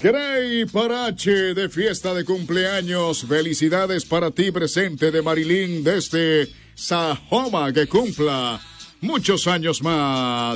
Grey Parache de fiesta de cumpleaños. Felicidades para ti, presente de Marilyn desde Sajoma, que cumpla muchos años más.